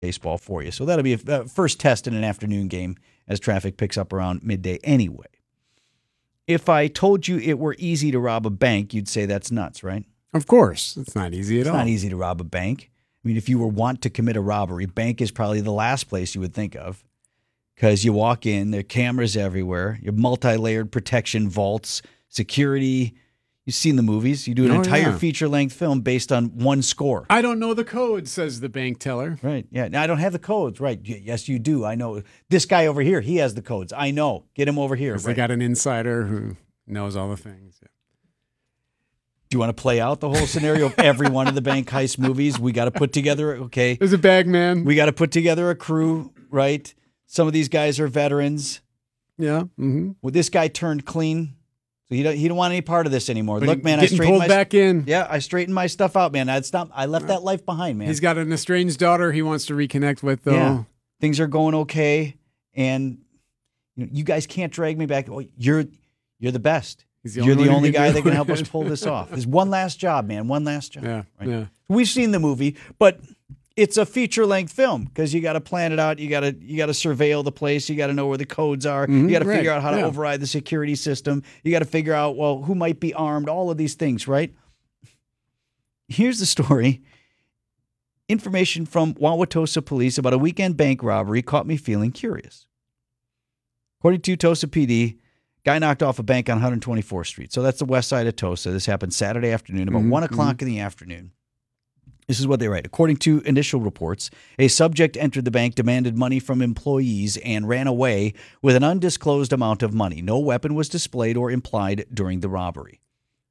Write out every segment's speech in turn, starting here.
baseball for you. So that'll be a first test in an afternoon game as traffic picks up around midday anyway. If I told you it were easy to rob a bank, you'd say that's nuts, right? Of course. It's not easy at all. It's not easy to rob a bank. I mean, if you want to commit a robbery, bank is probably the last place you would think of because you walk in, there are cameras everywhere, you have multi-layered protection vaults, security. You've seen the movies. You do an entire feature-length film based on one score. I don't know the code, says the bank teller. Right, yeah. Now, I don't have the codes. Right, yes, you do. I know. This guy over here, he has the codes. I know. Get him over here. Because they got an insider who knows all the things. Yeah. Do you want to play out the whole scenario of every one of the bank heist movies? We got to put together, okay. There's a bag man. We got to put together a crew, right? Some of these guys are veterans. Yeah. Mm-hmm. Well, this guy turned clean. So he don't want any part of this anymore. But look, man, I getting straightened pulled back in. Yeah, I straightened my stuff out, man. I left that life behind, man. He's got an estranged daughter he wants to reconnect with, though. Yeah. Things are going okay, and you guys can't drag me back. Oh, you're the best. You're the only guy that can help us pull this off. There's one last job, man. One last job. Yeah, right? yeah. We've seen the movie, but it's a feature-length film because you got to plan it out. You got to surveil the place. You got to know where the codes are. You got to figure out how to override the security system. You got to figure out, well, who might be armed, all of these things, right? Here's the story. Information from Wauwatosa Police about a weekend bank robbery caught me feeling curious. According to Tosa PD, guy knocked off a bank on 124th Street. So that's the west side of Tosa. This happened Saturday afternoon, about 1 o'clock in the afternoon. This is what they write. According to initial reports, a subject entered the bank, demanded money from employees, and ran away with an undisclosed amount of money. No weapon was displayed or implied during the robbery.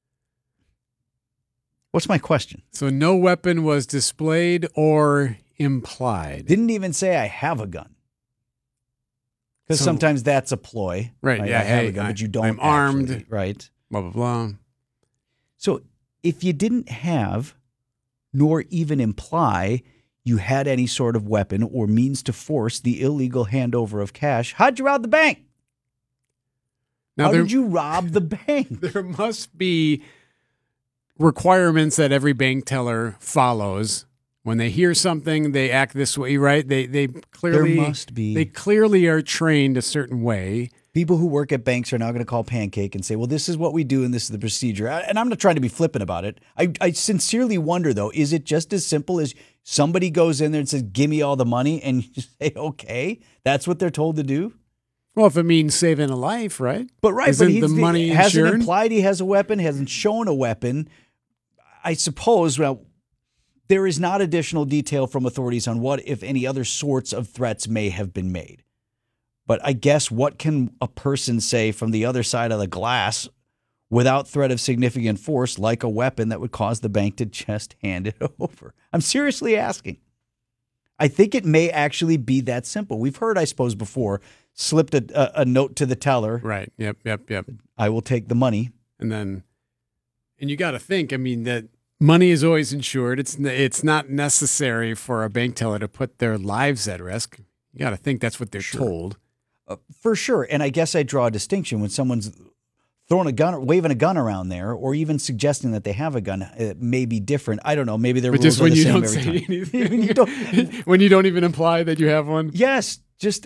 What's my question? So no weapon was displayed or implied. Didn't even say I have a gun. Because sometimes that's a ploy. Right, yeah. I have a gun, but you don't I'm armed. Actually, right. Blah, blah, blah. So if you didn't have nor even imply you had any sort of weapon or means to force the illegal handover of cash, how'd you rob the bank? Now, How did you rob the bank? There must be requirements that every bank teller follows. When they hear something, they act this way, right? They clearly There must be. They clearly are trained a certain way. People who work at banks are now going to call Pancake and say, well, this is what we do and this is the procedure. And I'm not trying to be flippant about it. I sincerely wonder, though, is it just as simple as somebody goes in there and says, give me all the money, and you say, okay, that's what they're told to do? Well, if it means saving a life, right? But Isn't the money hasn't insured? implied he has a weapon, hasn't shown a weapon. I suppose, well, there is not additional detail from authorities on what, if any, other sorts of threats may have been made. But I guess what can a person say from the other side of the glass without threat of significant force, like a weapon that would cause the bank to just hand it over? I'm seriously asking. I think it may actually be that simple. We've heard, I suppose, before, slipped a note to the teller. Right. Yep. I will take the money. And you got to think, I mean, that money is always insured. It's not necessary for a bank teller to put their lives at risk. You got to think that's what they're told. For sure. And I guess I draw a distinction when someone's throwing a gun, waving a gun around there, or even suggesting that they have a gun. It may be different. I don't know. Maybe their rules are the same every time. Anything. When you don't even imply that you have one? Yes. Just,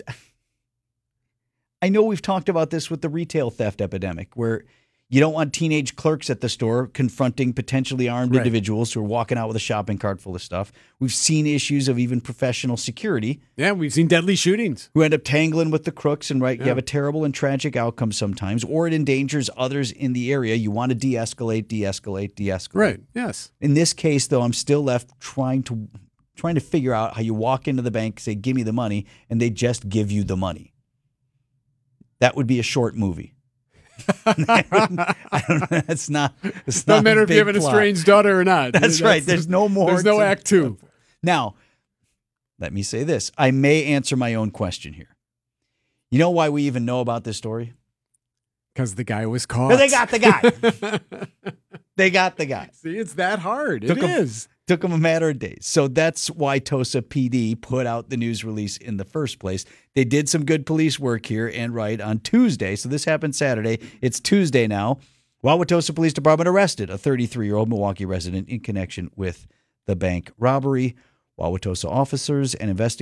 I know we've talked about this with the retail theft epidemic, where you don't want teenage clerks at the store confronting potentially armed individuals who are walking out with a shopping cart full of stuff. We've seen issues of even professional security. Yeah, we've seen deadly shootings. Who end up tangling with the crooks, and you have a terrible and tragic outcome sometimes, or it endangers others in the area. You want to de-escalate. Right, yes. In this case, though, I'm still left trying to figure out how you walk into the bank, say, give me the money, and they just give you the money. That would be a short movie. I don't know. It's not matter if you have an estranged daughter or not. That's right. There's no more. There's no act two. Now, let me say this. I may answer my own question here. You know why we even know about this story? Because the guy was caught. Because they got the guy. They got the guy. See, it's that hard. It is. Took them a matter of days. So that's why Tosa PD put out the news release in the first place. They did some good police work here and on Tuesday. So this happened Saturday. It's Tuesday now. Wauwatosa Police Department arrested a 33-year-old Milwaukee resident in connection with the bank robbery. Wauwatosa officers and investigators